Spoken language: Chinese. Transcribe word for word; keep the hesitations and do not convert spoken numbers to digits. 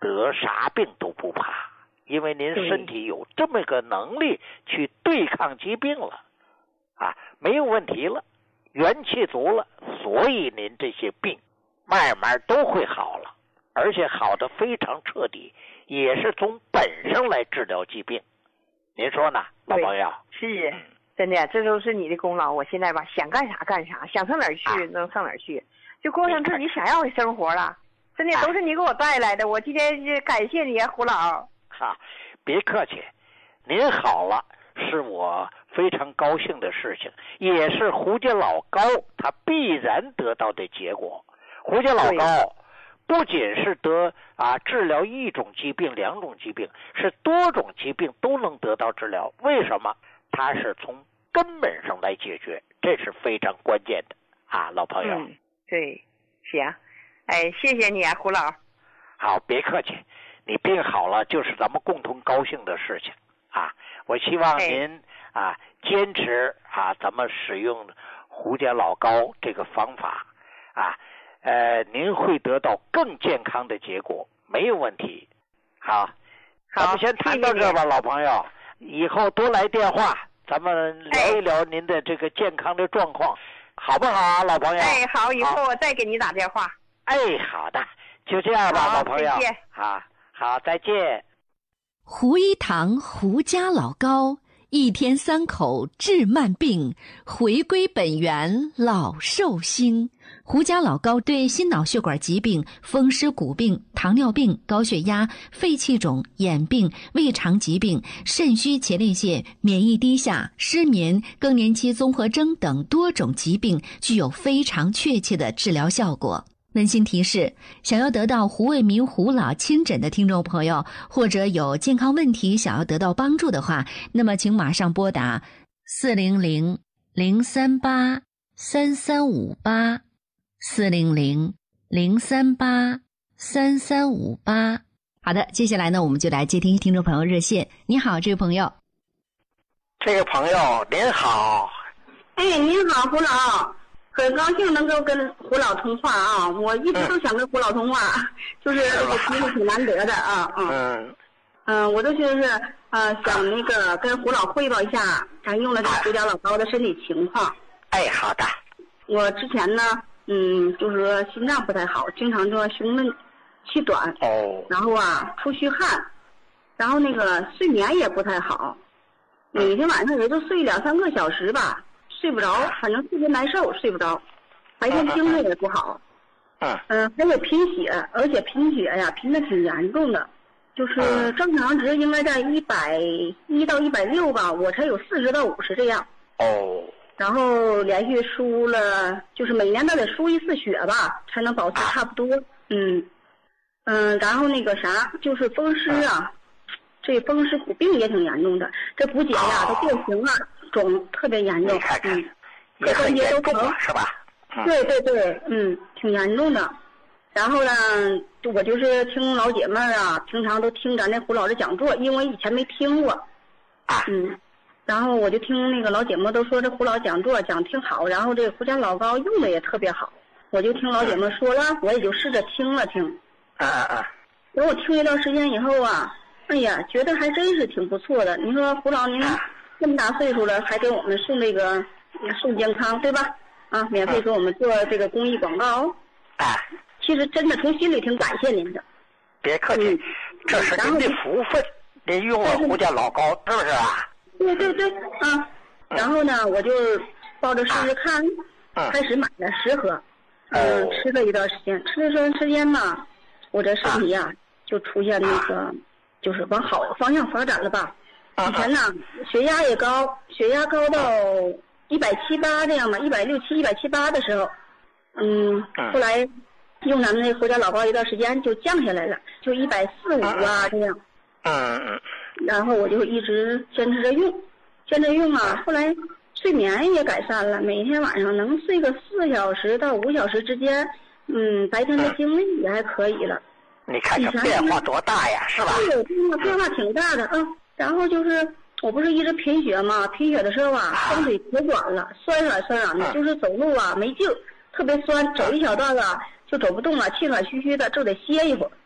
得啥病都不怕，因为您身体有这么个能力去对抗疾病了啊，没有问题了，元气足了，所以您这些病慢慢都会好了，而且好的非常彻底，也是从本上来治疗疾病。您说呢，老朋友？ 是，真的，这都是你的功劳。我现在吧，想干啥干啥，想上哪儿去、啊、能上哪儿去，就过上自己想要的生活了。真的都是你给我带来的，我今天是感谢你啊，胡老。 哈，别客气，您好了是我非常高兴的事情，也是胡家老高他必然得到的结果。胡家老高不仅是得啊治疗一种疾病两种疾病，是多种疾病都能得到治疗。为什么？他是从根本上来解决，这是非常关键的啊，老朋友。 嗯，对，行，哎，谢谢你啊，胡老。 好，别客气，你病好了就是咱们共同高兴的事情啊。我希望您、哎、啊坚持啊咱们使用胡家老高这个方法啊。呃，您会得到更健康的结果，没有问题。好， 好， 咱们先谈到这吧，老朋友。以后多来电话，咱们聊一聊您的这个健康的状况，哎、好不好啊，老朋友？ 哎，好，以后我再给你打电话。 哎，好的，就这样吧，老朋友。 再见。 好，好，再见。 胡一堂胡家老高，一天三口治慢病，回归本源老寿星。胡家老高对心脑血管疾病、风湿骨病、糖尿病、高血压、肺气肿、眼病、胃肠疾病、肾虚前列腺、免疫低下、失眠、更年期综合征等多种疾病具有非常确切的治疗效果。温馨提示，想要得到胡卫民胡老亲诊的听众朋友，或者有健康问题想要得到帮助的话，那么请马上拨打四零零零三八三三五八四零零零三八三三五八。好的，接下来呢，我们就来接听听众朋友热线。你好，这位朋友。 这位朋友您好。 哎，您好，胡老。很高兴能够跟胡老通话啊！我一直都想跟胡老通话，嗯、就是这个机会挺难得的啊。嗯嗯，嗯，我就是呃想那个跟胡老汇报一下咱用了这胡家老高的身体情况。 哎，好的。 我之前呢，嗯，就是说心脏不太好，经常做胸闷、气短， 哦， 然后啊出虚汗，然后那个睡眠也不太好，每天晚上也就睡两三个小时吧。睡不着，反正特别难受，睡不着，白天精神也不好。 嗯。 嗯，还有贫血，而且贫血呀，贫的挺严重的，就是正常值应该在一百一到一百六吧，我才有四十到五十这样。 哦。 然后连续输了，就是每年都得输一次血吧，才能保持差不多。嗯。嗯，然后那个啥，就是风湿啊，这风湿骨病也挺严重的，这骨节呀都变形了。肿特别严重， 嗯，各关节都疼，是吧？ 嗯、对对对，嗯，挺严重的。然后呢，我就是听老姐妹啊，平常都听咱这胡老师讲座，因为以前没听过，嗯，然后我就听那个老姐妹都说这胡老讲座讲挺好，然后这个胡家老高用的也特别好，我就听老姐妹说了，我也就试着听了听。 啊啊啊！ 等我听一段时间以后啊，哎呀，觉得还真是挺不错的。你说胡老您。啊这么大岁数了，还给我们送这个送健康，对吧？啊，免费给我们做这个公益广告。 哎， 其实真的从心里挺感谢您的。 别客气，嗯、这是您的福分。您用了胡家老高，是不是啊？ 对对对，啊。然后呢，我就抱着试试看， 啊、 开始买了十盒，嗯、呃，吃了一段时间，吃了一段时间嘛，我这身体呀、啊、就出现那个、啊，就是往好的方向发展了吧。以前呢，血压也高，血压高到一百七八这样吧，一百六七、一百七八的时候，嗯，后来用咱们那胡家老高一段时间就降下来了，就一百四五啊这样。 嗯嗯。 然后我就一直坚持着用，坚持用啊，后来睡眠也改善了，每天晚上能睡个四小时到五小时之间，嗯，白天的精力也还可以了。 你看这变化多大呀，是吧？ 对，变化变化挺大的啊。嗯然后就是，我不是一直贫血吗？贫血的时候啊，双腿腿短了，酸软酸软的，就是走路啊没劲，特别酸，走一小段啊就走不动了，气喘吁吁的，就得歇一会儿。